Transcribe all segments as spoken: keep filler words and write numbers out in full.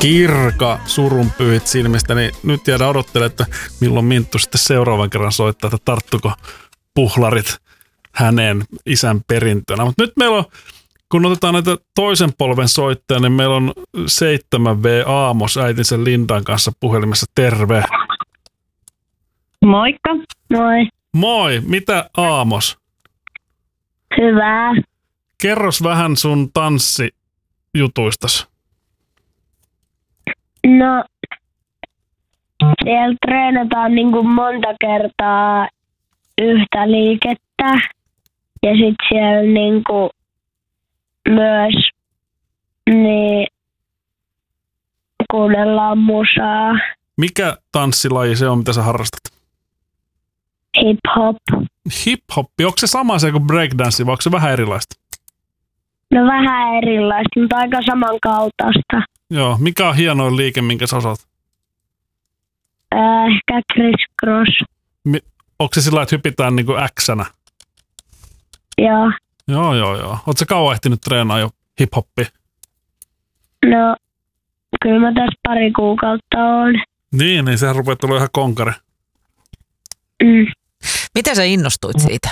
Kirka surunpyyhit silmistä, niin nyt jäädä odottelemaan, että milloin Minttu sitten seuraavan kerran soittaa, että tarttuko puhlarit häneen isän perintönä. Mutta nyt meillä on, kun otetaan näitä toisen polven soittajia, niin meillä on seitsemän V Aamos äitinsä Lindan kanssa puhelimessa. Terve. Moikka. Moi. Moi, mitä Aamos? Hyvää. Kerros vähän sun tanssijutuistas. No, siellä treenataan niin kuin monta kertaa yhtä liikettä ja sitten siellä niin kuin myös niin kuunnellaan musaa. Mikä tanssilaji se on, mitä sä harrastat? Hip-hop. Hip-hoppi, onko se sama se kuin breakdance vai onko se vähän erilaista? No vähän erilaista, mutta aika samankaltaista. Joo, mikä on hienoin liike, minkä sä osaat? Äh, ehkä crisscross. Mi- onko se sillä, että hypitään niinku X-nä? Joo. Joo, joo, joo. Ootko sä kauan ehtinyt treenaa jo hip-hoppia? No, kyllä mä tässä pari kuukautta oon. Niin, niin sehän rupeaa tulla ihan konkari. Mm. Miten sä innostuit siitä?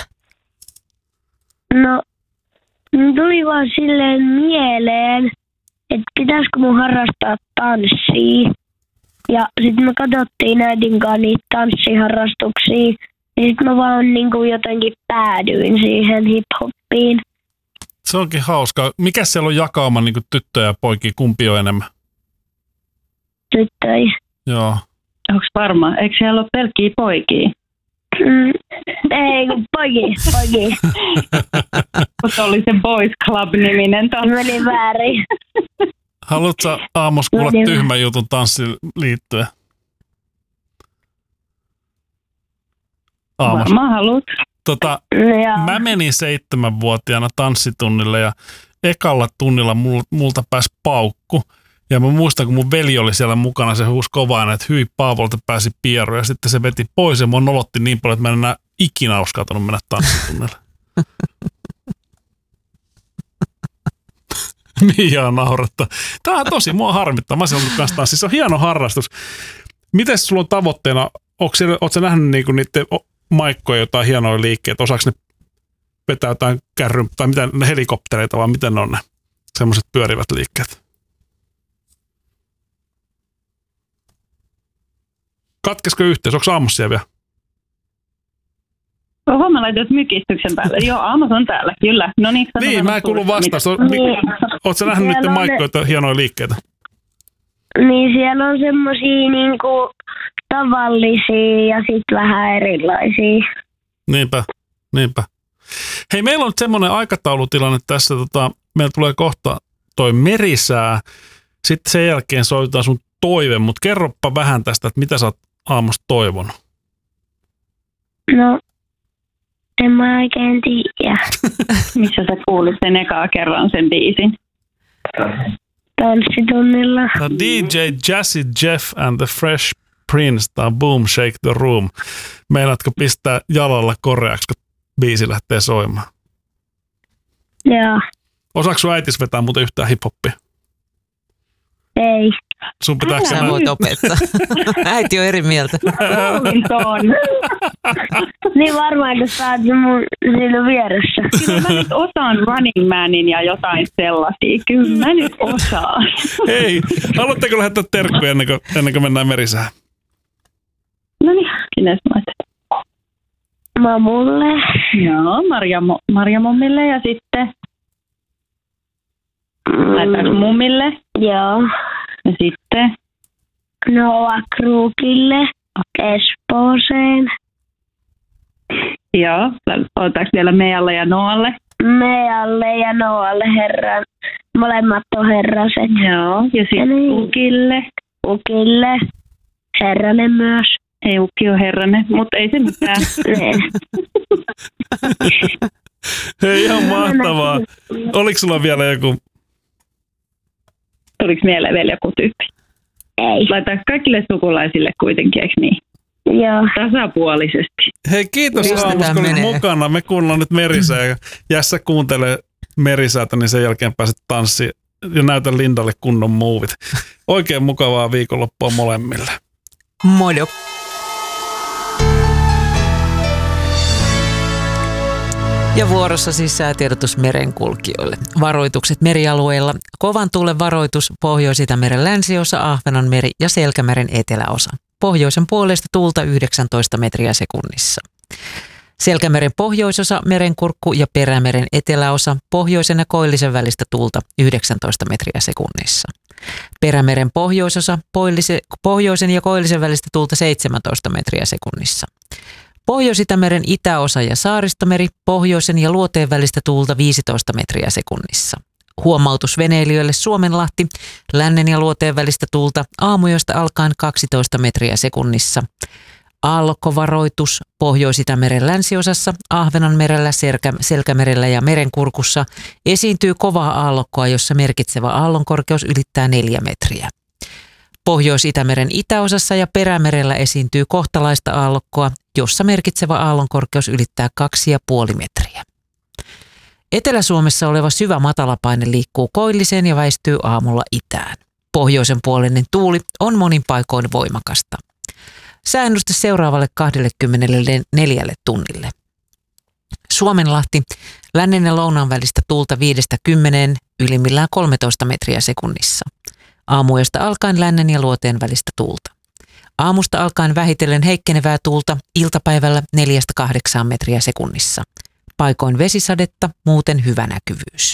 No, mun tuli vaan silleen mieleen, että pitäisikö mun harrastaa tanssia. Ja sitten me katsottiin äidin kanssa niitä tanssiharrastuksia. Ja sitten mä vaan niinku jotenkin päädyin siihen hip-hoppiin. Se onkin hauskaa. Mikä siellä on jakauma niin tyttöjä ja poikia? Kumpi on enemmän? Tyttöjä. Joo. Onko varma? Eikö siellä ole pelkkiä poikia? Mm, ei, kun poikia, poikia. Se oli se Boys Club-niminen tanssi. Meni väärin. Haluatko Aamos kuulla Meni tyhmän jutun tanssiin liittyen? Aamos. Varmaan haluat. Tota, Joo. mä menin seitsemänvuotiaana tanssitunnille ja ekalla tunnilla mul, multa pääsi paukku. Ja mä muistan, kun mun veli oli siellä mukana, se huusi kovaa, että hyi Paavolta pääsi pieru. Ja sitten se veti pois ja mua nolotti niin paljon, että mä en enää ikinä uskaltanut mennä tanssitunnille. Miaa naurattaa. Tää on tosi, mua harmittaa. Mä olisin ollut kanssa tanssissa. Se on hieno harrastus. Miten sulla on tavoitteena, ootko sä nähnyt niinku niiden maikkoja jotain hienoja liikkeitä? Osaako ne vetää jotain kärryn, tai mitä ne helikoptereita, vai miten ne on ne semmoiset pyörivät liikkeet? Katkesko yhteys? Onko Aamos siellä vielä? Oho, mä laitan mykistyksen päälle. Joo, Aamos on täällä, kyllä. No niin, niin mä en kuulu vastaus. Ootko sä nähnyt niiden maikkoja hienoja liikkeitä? Niin siellä on semmosia niinku tavallisia ja sitten vähän erilaisia. Niinpä, niinpä. Hei, meillä on semmoinen aikataulutilanne tässä. Tota, meillä tulee kohta toi merisää. Sitten sen jälkeen soitetaan sun toive, mutta kerropa vähän tästä, että mitä sä oot Aamosta toivonut. No, en mä oikein tiedä. Missä sä kuulit sen ekaa kerran sen biisin? Tanssitunnilla. Tämä D J Jazzy Jeff and the Fresh Prince, tämä Boom Shake the Room. Meinaatko pistää jalalla koreaksi, kun biisi lähtee soimaan? Joo. Osaatko sun äitis vetää muuten yhtään hip-hoppia? Ei. Sun pitääkö Sä voit opettaa. Äiti on eri mieltä. on. Niin varmaan, että sä oot mun siinä vieressä. Kyllä mä nyt osaan Running Manin ja jotain sellaisia. Kyllä mä nyt osaan. Hei, haluatteko lähettää terkkuja ennen kuin, ennen kuin mennään merisään? No niin, sinne laitat. Mamulle. Joo, Marja, Marja mummille ja sitten Mm. laitaanko mummille? Joo. Ja sitten Noa Kruukille. Espooseen. joo, otetaanko vielä Meijalle ja Noalle? Mealle ja Noalle herran. Molemmat on herraset. Joo, ja sitten niin. Ukille. Ukille. Herranen myös. Ei, Ukki on herranen, mutta ei se mitään. Hei, ihan mahtavaa. Oliko sulla vielä joku? Tuliko mieleen vielä joku tyyppi? Ei. Laitetaan kaikille sukulaisille kuitenkin, eikö niin? Joo. Tasapuolisesti. Hei, kiitos Pistetään Aamus, kun olit menee. mukana. Me kuullaan nyt merisää ja jää sä kuuntelee merisäätä, niin sen jälkeen pääset tanssiin ja näytän Lindalle kunnon muuvit. Oikein mukavaa viikonloppua molemmille. Modo. Ja vuorossa siis säätiedotus merenkulkijoille. Varoitukset merialueilla. Kovan tuulen varoitus Pohjois-Itämeren länsiosa, Ahvenanmeri ja Selkämeren eteläosa. Pohjoisen puolesta tuulta yhdeksäntoista metriä sekunnissa. Selkämeren pohjoisosa, Merenkurkku ja Perämeren eteläosa, pohjoisen ja koillisen välistä tuulta yhdeksäntoista metriä sekunnissa. Perämeren pohjoisosa, pohjoisen ja koillisen välistä tuulta seitsemäntoista metriä sekunnissa. Pohjois-Itämeren itäosa ja Saaristomeri, pohjoisen ja luoteen välistä tuulta viisitoista metriä sekunnissa. Huomautus veneilijöille Suomenlahti, lännen ja luoteen välistä tuulta aamujosta alkaen kaksitoista metriä sekunnissa. Aallokkovaroitus Pohjois-Itämeren länsiosassa, Ahvenanmerellä, Selkämerellä ja Merenkurkussa esiintyy kovaa aallokkoa, jossa merkitsevä aallonkorkeus ylittää neljä metriä. Pohjois-Itämeren itäosassa ja Perämerellä esiintyy kohtalaista aallokkoa, jossa merkitsevä aallonkorkeus ylittää kaksi pilkku viisi metriä. Etelä-Suomessa oleva syvä matalapaine liikkuu koilliseen ja väistyy aamulla itään. Pohjoisen puolinen tuuli on monin paikoin voimakasta. Sääennuste seuraavalle kaksikymmentäneljä tunnille. Suomenlahti, lännen ja lounaan välistä tuulta viidestä kymmeneen, ylimmillään kolmetoista metriä sekunnissa. Aamuyöstä alkaen lännen ja luoteen välistä tuulta. Aamusta alkaen vähitellen heikkenevää tuulta, iltapäivällä neljästä kahdeksaan metriä sekunnissa. Paikoin vesisadetta, muuten hyvä näkyvyys.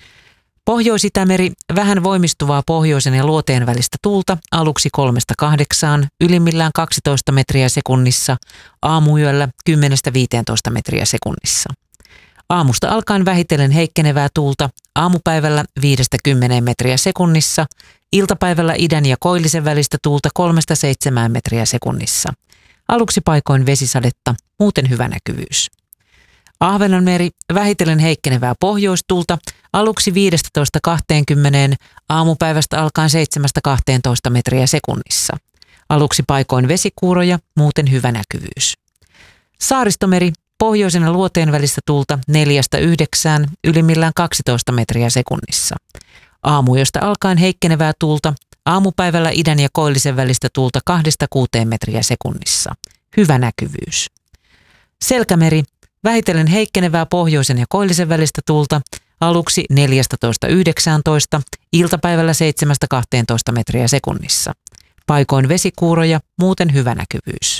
Pohjois-Itämeri, vähän voimistuvaa pohjoisen ja luoteen välistä tuulta, aluksi kolmesta kahdeksaan, ylimmillään kaksitoista metriä sekunnissa, aamuyöllä kymmenestä viiteentoista metriä sekunnissa. Aamusta alkaen vähitellen heikkenevää tuulta, aamupäivällä viidestä kymmeneen metriä sekunnissa, iltapäivällä idän ja koillisen välistä tuulta kolmesta seitsemään metriä sekunnissa. Aluksi paikoin vesisadetta, muuten hyvä näkyvyys. Ahvenanmeri, vähitellen heikkenevää pohjoistuulta, aluksi viidestätoista kahteenkymmeneen, aamupäivästä alkaen seitsemästä kahteentoista metriä sekunnissa. Aluksi paikoin vesikuuroja, muuten hyvä näkyvyys. Saaristomeri, pohjoisen ja luoteen välistä tuulta neljästä yhdeksään, ylimmillään kaksitoista metriä sekunnissa. Aamuyöstä alkaen heikkenevää tuulta, aamupäivällä idän ja koillisen välistä tuulta kahdesta kuuteen metriä sekunnissa. Hyvä näkyvyys. Selkämeri, vähitellen heikkenevää pohjoisen ja koillisen välistä tuulta, aluksi neljästätoista yhdeksääntoista, iltapäivällä seitsemästä kahteentoista metriä sekunnissa. Paikoin vesikuuroja, muuten hyvä näkyvyys.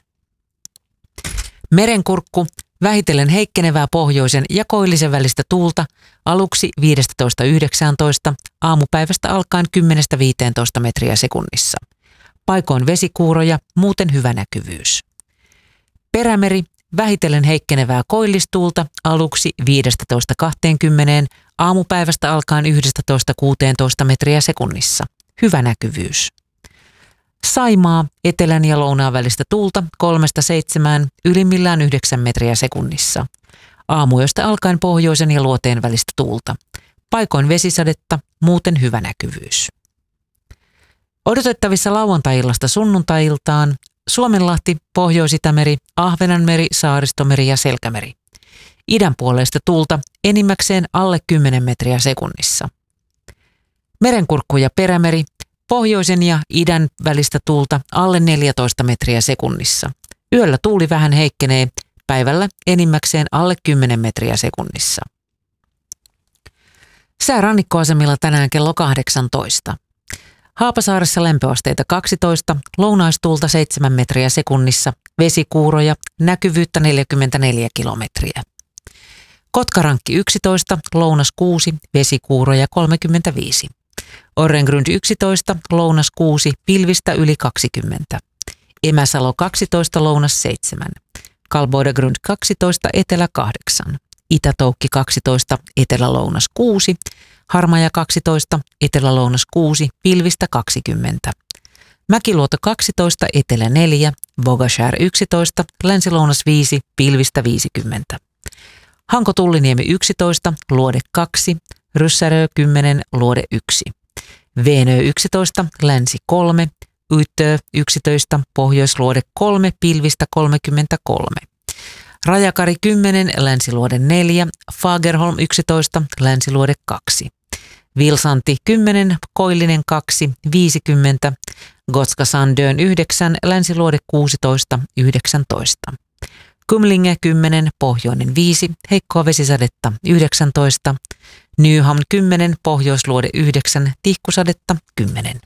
Merenkurkku, vähitellen heikkenevää pohjoisen ja koillisen välistä tuulta, aluksi viidestätoista yhdeksääntoista, aamupäivästä alkaen kymmenestä viiteentoista metriä sekunnissa. Paikoin vesikuuroja, muuten hyvä näkyvyys. Perämeri, vähitellen heikkenevää koillistuulta, aluksi viidestätoista kahteenkymmeneen, aamupäivästä alkaen yhdestätoista kuuteentoista metriä sekunnissa. Hyvä näkyvyys. Saimaa, etelän ja lounaan välistä tuulta kolmesta seitsemään, ylimmillään yhdeksän metriä sekunnissa. Aamuyöstä alkaen pohjoisen ja luoteen välistä tuulta. Paikoin vesisadetta, muuten hyvä näkyvyys. Odotettavissa lauantai-illasta sunnuntai-iltaan Suomenlahti, Pohjois-Itämeri, Ahvenanmeri, Saaristomeri ja Selkämeri. Idän puoleista tuulta enimmäkseen alle kymmenen metriä sekunnissa. Merenkurkku ja Perämeri, pohjoisen ja idän välistä tuulta alle neljätoista metriä sekunnissa. Yöllä tuuli vähän heikkenee, päivällä enimmäkseen alle kymmenen metriä sekunnissa. Sää rannikkoasemilla tänään kello kahdeksantoista. Haapasaaressa lämpöasteita kaksitoista, lounaistuulta seitsemän metriä sekunnissa, vesikuuroja, näkyvyyttä neljäkymmentäneljä kilometriä. Kotkarankki yksitoista, lounas kuusi, vesikuuroja kolmekymmentäviisi. Orrengrund yksitoista, lounas kuusi, pilvistä yli kaksikymmentä. Emäsalo kaksitoista, lounas seitsemän. Kalboidagrund kaksitoista, etelä kahdeksan. Itätoukki kaksitoista, etelä-lounas kuusi. Harmaja kaksitoista, etelä-lounas kuusi, pilvistä kaksikymmentä. Mäkiluoto kaksitoista, etelä neljä, Bogashär yksitoista, länsi-lounas viisi, pilvistä viisikymmentä. Hanko-Tulliniemi yksitoista, luode kaksi, Ryssärö kymmenen, luode yksi. Veenö yksitoista, länsi kolme, Yttö yksitoista, pohjoisluode kolme, pilvistä kolmekymmentäkolme. Rajakari kymmenen, länsiluode neljä, Fagerholm yksitoista, länsiluode kaksi. Vilsanti kymmenen, Koillinen kaksi, viisikymmentä, Gotska Sandön yhdeksän, Länsiluode kuusitoista, yhdeksäntoista. Kumlinge kymmenen, Pohjoinen viisi, heikkoa vesisadetta yhdeksäntoista, Nyhamn kymmenen, Pohjoisluode yhdeksän, tihkusadetta kymmenen.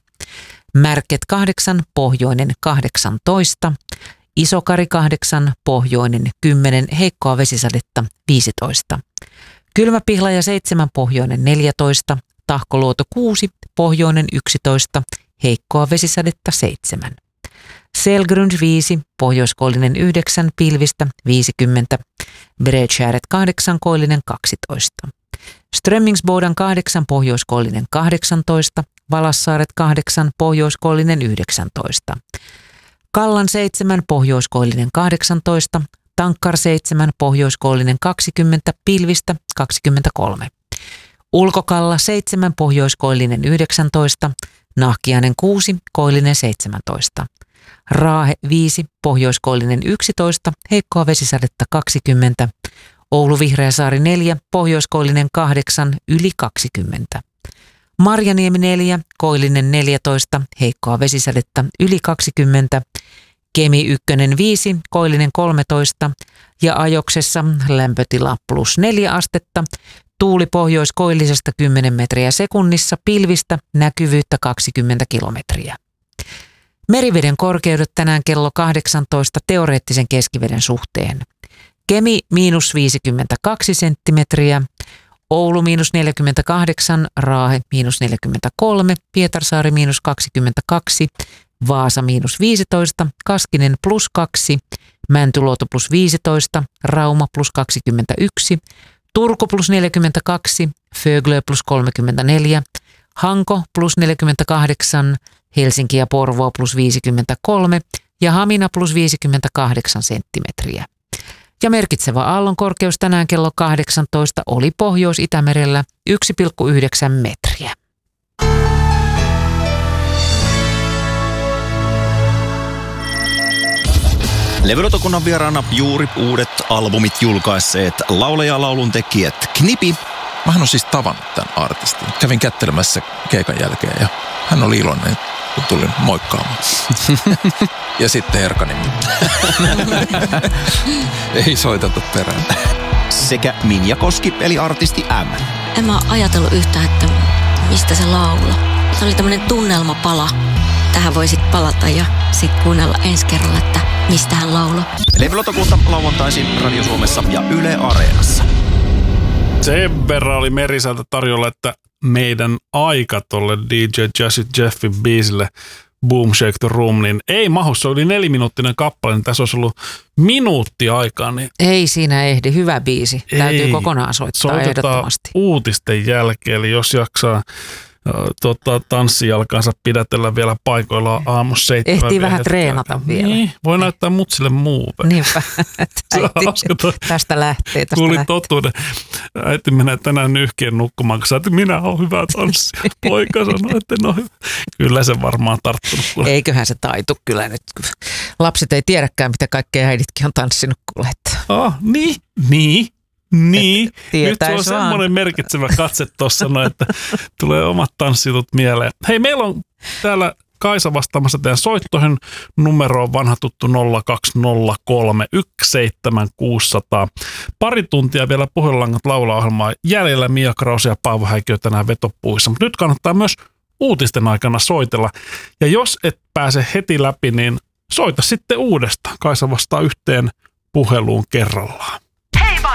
Märket kahdeksan, Pohjoinen kahdeksantoista, Isokari kahdeksan, Pohjoinen kymmenen, heikkoa vesisadetta viisitoista. Kylmäpihlaja seitsemän, Pohjoinen neljätoista, Tahkoluoto kuusi, Pohjoinen yksitoista, heikkoa vesisadetta seitsemän. Selgrund viisi, Pohjoiskoillinen yhdeksän, pilvistä viisikymmentä, Bredskärret kahdeksan, Koillinen kaksitoista. Strömmingsbodan kahdeksan, Pohjoiskoillinen kahdeksantoista, Valassaaret kahdeksan, Pohjoiskoillinen yhdeksäntoista. Kallan seitsemän, Pohjoiskoillinen kahdeksantoista, Tankkar seitsemän, Pohjoiskoillinen kaksikymmentä, pilvistä kaksikymmentäkolme. Ulkokalla seitsemän, Pohjoiskoillinen yhdeksäntoista, Nahkiainen kuusi, Koillinen seitsemäntoista. Raahe viisi, Pohjoiskoillinen yksitoista, heikkoa vesisadetta kaksikymmentä. Oulu Vihreäsaari neljä, Pohjoiskoillinen kahdeksan, yli kaksikymmentä. Marjaniemi neljä, Koillinen neljätoista, heikkoa vesisadetta yli kaksikymmentä. Kemi ykkönen viisi, Koillinen kolmetoista ja Ajoksessa lämpötila plus neljä astetta. Tuuli pohjoiskoillisesta kymmenen metriä sekunnissa, pilvistä näkyvyyttä kaksikymmentä kilometriä. Meriveden korkeudet tänään kello kahdeksantoista teoreettisen keskiveden suhteen. Kemi miinus viisikymmentäkaksi senttimetriä, Oulu miinus neljäkymmentäkahdeksan, Raahe miinus neljäkymmentäkolme, Pietarsaari miinus kaksikymmentäkaksi, Vaasa miinus viisitoista, Kaskinen plus kaksi, Mäntyluoto plus viisitoista, Rauma plus kaksikymmentäyksi, Turku plus neljäkymmentäkaksi, Föglö plus kolmekymmentäneljä, Hanko plus neljäkymmentäkahdeksan, Helsinki ja Porvoo plus viisikymmentäkolme ja Hamina plus viisikymmentäkahdeksan senttimetriä. Ja merkitsevä aallon korkeus tänään kello kahdeksantoista oli Pohjois-Itämerellä yksi pilkku yhdeksän metriä. Levylautakunnan vieraana juuri uudet albumit julkaisseet laulaja laulun tekijät Knipi. Mä hän on siis tavannut tämän artistin. Kävin kättelemässä keikan jälkeen ja hän oli iloinen, kun tulin moikkaamaan. Ja sitten Erkanimi. Ei soiteta perään. Sekä Minja Koski eli artisti M. En mä ajatellut yhtään, että mistä se laula. Se oli tämmönen tunnelmapala. Tähän voi sit palata ja sit kuunnella ensi kerralla, että mistä hän lauloi. Levylautakunta lauantaisin Radio Suomessa ja Yle Areenassa. Sen verran oli Meriseltä tarjolla, että meidän aika tolle D J Jazzy Jeffin biisille Boom Shake the Room, niin ei mahu. Se oli neliminuuttinen kappale, niin tässä olisi ollut minuutti aikaa. Niin ei siinä ehdi. Hyvä biisi. ei. Täytyy kokonaan soittaa Soitetaan ehdottomasti. Uutisten jälkeen, eli jos jaksaa Tota, tanssijalkansa pidätellä vielä paikoillaan aamussa seitsemän. Ehtii vähän treenata aikaa. Vielä. Niin, voi näyttää mutsille muuve. Niinpä. Tästä lähtee. Tästä Kuulin lähtee. totuuden. Äiti menee tänään nyyhkien nukkumaan, kun sä että minä olen hyvä tanssia. Poika sanoi, että no hyvä. Kyllä se varmaan tarttunut. Kuule. Eiköhän se taitu kyllä nyt. Lapset ei tiedäkään, mitä kaikkea äiditkin on tanssinut kuule. Ah, niin, niin. Niin, nyt se on vaan semmoinen merkitsevä katse tuossa, no, että tulee omat tanssitut mieleen. Hei, meillä on täällä Kaisa vastaamassa teidän soittoihin. Numero on vanha tuttu nolla kaksi nolla kolme yksi seitsemän kuusi nolla nolla. Pari tuntia vielä Puhelinlangat laulaohjelmaa jäljellä. Mia Krause ja Paavo Häikiö tänään vetopuissa. Mutta nyt kannattaa myös uutisten aikana soitella. Ja jos et pääse heti läpi, niin soita sitten uudestaan. Kaisa vastaa yhteen puheluun kerrallaan.